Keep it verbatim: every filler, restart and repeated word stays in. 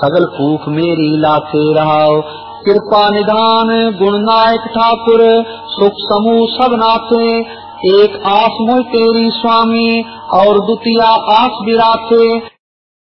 सगल भूख मेरी लाथे रहाओ। कृपा निधान गुण नायक ठाकुर सुख समूह सब नाथे। एक आस मोह तेरी स्वामी और द्वितीय आस बिराथे।